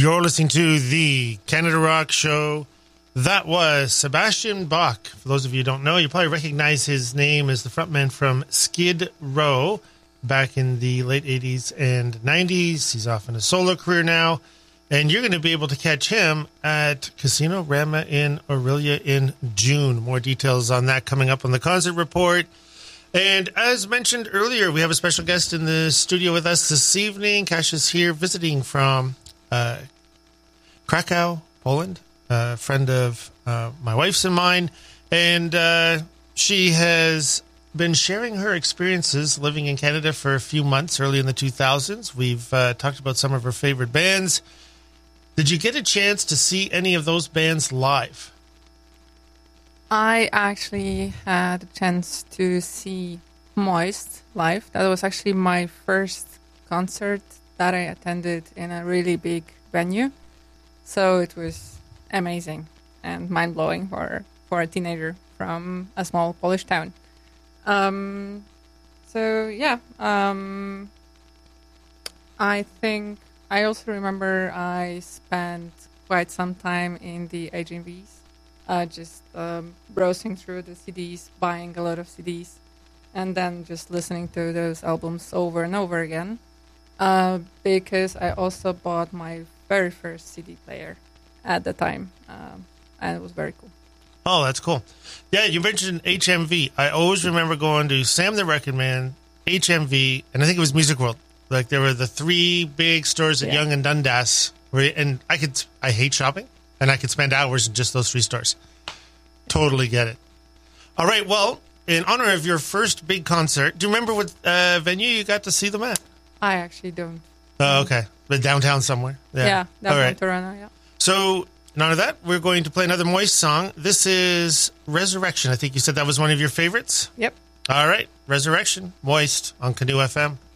You're listening to the Canada Rock Show. That was Sebastian Bach. For those of you who don't know, you probably recognize his name as the frontman from Skid Row back in the late 80s and 90s. He's off in a solo career now. And you're going to be able to catch him at Casino Rama in Orillia in June. More details on that coming up on the concert report. And as mentioned earlier, we have a special guest in the studio with us this evening. Kasia is here visiting from Krakow, Poland, a friend of my wife's and mine. And she has been sharing her experiences living in Canada for a few months early in the 2000s. We've talked about some of her favorite bands. Did you get a chance to see any of those bands live? I actually had a chance to see Moist live. That was actually my first concert that I attended in a really big venue. So it was amazing and mind-blowing for a teenager from a small Polish town. I think I also remember I spent quite some time in the HMVs. Just browsing through the CDs, buying a lot of CDs, and then just listening to those albums over and over again. Because I also bought my very first CD player at the time, and it was very cool. Oh, that's cool. Yeah, you mentioned HMV. I always remember going to Sam the Record Man, HMV, and I think it was Music World. Like, there were the three big stores at Yonge and Dundas. I hate shopping. And I could spend hours in just those three stores. Totally get it. All right, well, in honor of your first big concert, do you remember what venue you got to see them at? I actually don't. Oh, okay. But downtown somewhere? Yeah, downtown right. Toronto, yeah. So, in honor of that, we're going to play another Moist song. This is Resurrection. I think you said that was one of your favorites? Yep. All right, Resurrection, Moist on Canoe FM.